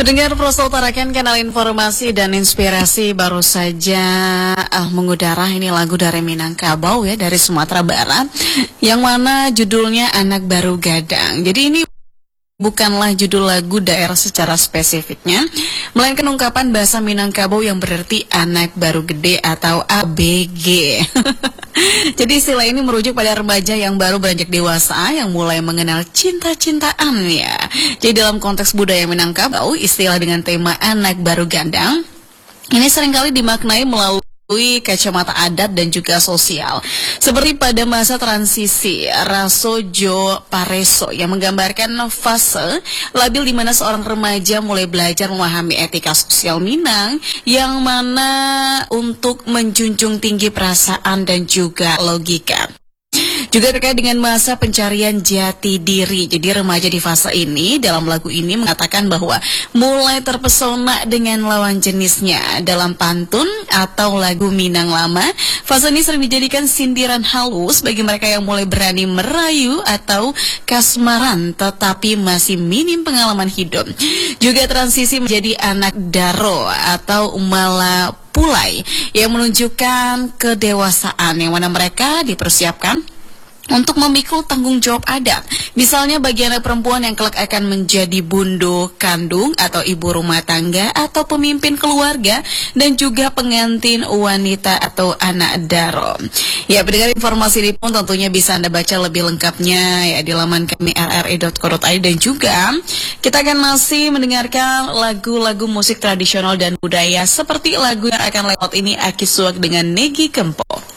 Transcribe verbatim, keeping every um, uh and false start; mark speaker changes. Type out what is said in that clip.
Speaker 1: Pendengar Prosto utarakan kanal informasi dan inspirasi baru saja uh, mengudara. Ini lagu dari Minangkabau ya, dari Sumatera Barat, yang mana judulnya Anak Baru Gadang. Jadi ini bukanlah judul lagu daerah secara spesifiknya, melainkan ungkapan bahasa Minangkabau yang berarti anak baru gede atau A B G. Jadi istilah ini merujuk pada remaja yang baru beranjak dewasa yang mulai mengenal cinta-cintaan ya. Jadi dalam konteks budaya Minangkabau, istilah dengan tema anak baru gadang ini seringkali dimaknai melalui kacamata adat dan juga sosial. Seperti pada masa transisi Rasojo Pareso yang menggambarkan fase labil di mana seorang remaja mulai belajar memahami etika sosial Minang, yang mana untuk menjunjung tinggi perasaan dan juga logika. Juga terkait dengan masa pencarian jati diri. Jadi remaja di fase ini dalam lagu ini mengatakan bahwa mulai terpesona dengan lawan jenisnya. Dalam pantun atau lagu Minang Lama, fase ini sering dijadikan sindiran halus bagi mereka yang mulai berani merayu atau kasmaran tetapi masih minim pengalaman hidup. Juga transisi menjadi anak daro atau umala pulai yang menunjukkan kedewasaan, yang mana mereka dipersiapkan untuk memikul tanggung jawab adat. Misalnya bagi anak perempuan yang kelak akan menjadi bundu kandung atau ibu rumah tangga atau pemimpin keluarga, dan juga pengantin wanita atau anak daro. Ya, pendengar, informasi ini pun tentunya bisa Anda baca lebih lengkapnya ya di laman kami r r i dot co dot i d, dan juga kita akan masih mendengarkan lagu-lagu musik tradisional dan budaya seperti lagu yang akan lewat ini, Aki Suak dengan Negi Kempo.